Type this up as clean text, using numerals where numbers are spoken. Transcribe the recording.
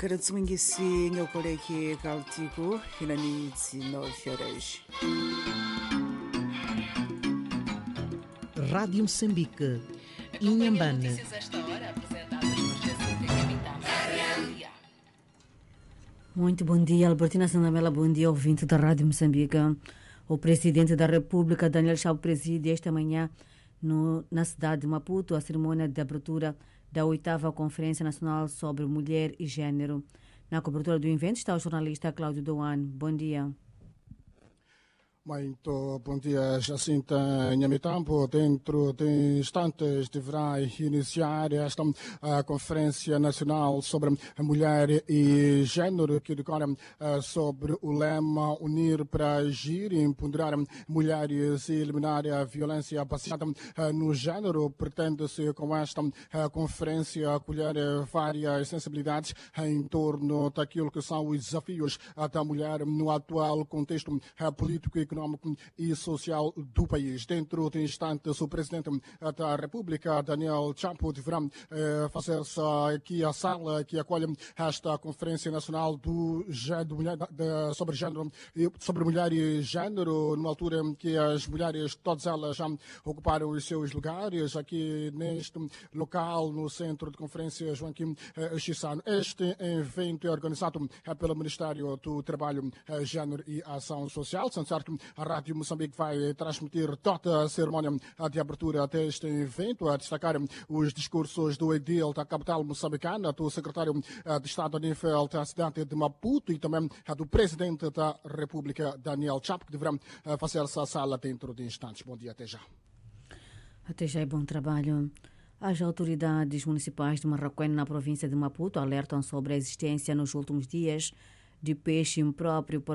Karatsuingisi nyokoleki kautiku hinani tsino fioresh. Rádio Moçambique, Inhambane. Muito bom dia, Albertina Sandamela, bom dia, ouvinte da Rádio Moçambique. O presidente da República, Daniel Chapo, preside esta manhã na cidade de Maputo a cerimônia de abertura da 8ª Conferência Nacional sobre Mulher e Gênero. Na cobertura do evento está o jornalista Cláudio Doan. Bom dia. Muito bom dia, Jacinta Nhamitambo. Dentro de instantes deverá iniciar esta Conferência Nacional sobre Mulher e Gênero, que decorre sobre o lema Unir para Agir e Empoderar Mulheres e Eliminar a Violência Baseada no Gênero. Pretende-se com esta conferência acolher várias sensibilidades em torno daquilo que são os desafios da mulher no atual contexto político e econômico e social do país. Dentro de instantes, o Presidente da República, Daniel Chapo, deverá fazer-se aqui a sala que acolhe esta Conferência Nacional sobre Mulher e Gênero, numa altura em que as mulheres, todas elas, já ocuparam os seus lugares aqui neste local, no Centro de Conferência Joaquim Chissano. Este evento é organizado pelo Ministério do Trabalho, Gênero e Ação Social. A Rádio Moçambique vai transmitir toda a cerimônia de abertura deste evento, a destacar os discursos do edil da capital moçambicana, do secretário de Estado a nível da cidade de Maputo e também do Presidente da República, Daniel Chapo, que deverá fazer-se a sala dentro de instantes. Bom dia, até já. Até já e bom trabalho. As autoridades municipais de Marraquém, na província de Maputo, alertam sobre a existência nos últimos dias de peixe impróprio